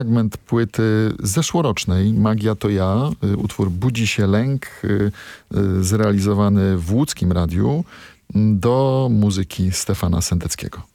Fragment płyty zeszłorocznej Magia to ja, utwór Budzi się lęk, zrealizowany w łódzkim radiu do muzyki Stefana Sendeckiego.